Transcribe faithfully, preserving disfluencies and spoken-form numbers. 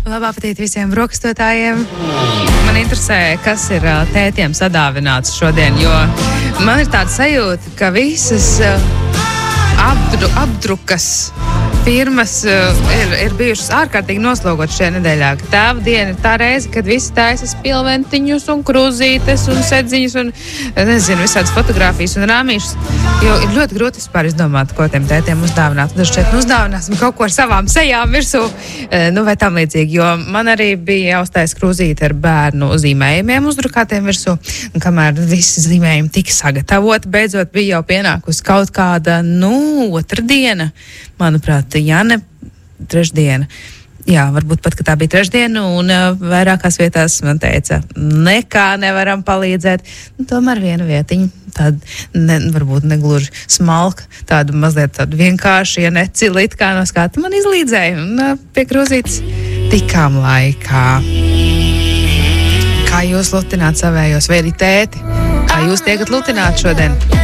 Labā apetīti visiem brokastotājiem. Man interesē, kas ir uh, tētiem sadāvināts šodien, jo man ir tāda sajūta, ka visas uh, apdru, apdrukas firmas uh, ir, ir bijušas ārkārtīgi noslogotas šajā nedēļā. Tēva diena ir tā reize, kad visi taisas pilventiņus un krūzītes un sedziņus un, nezinu, visādas fotogrāfijas un rāmīšas, jo ir ļoti grūti vispār izdomāt, ko tiem tētiem uzdāvināt. Daži šeit nu uzdāvināsim kaut ko ar savām sejām virsū, nu vai tam līdzīgi, jo man arī bija jāuztais krūzīte ar bērnu zīmējumiem uzdrukātiem virsū, un kamēr visi zīmējumi tika sagatavoti, beidzot bija jau pienākusi kaut kāda, nu, otra diena, manuprāt, ja ne trešdiena. Jā, varbūt pat, ka tā bija trešdiena, un uh, vairākās vietās man teica, nekā nevaram palīdzēt. Nu, tomēr viena vietiņa, tāda, ne, varbūt negluži smalka, tādu mazliet tādu vienkārši, ja necili it kā no skata man izlīdzēja, un uh, pie krūzītes tikām laikā. Kā jūs lutināt savējos, vai arī tēti? Kā jūs tiekat lutināt šodien?